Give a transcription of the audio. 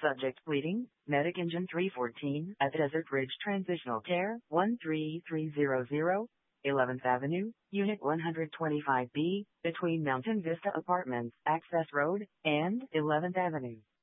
Subject bleeding, medic engine 314 at Desert Ridge Transitional Care 13300, 11th Avenue, Unit 125B, between Mountain Vista Apartments, Access Road, and 11th Avenue.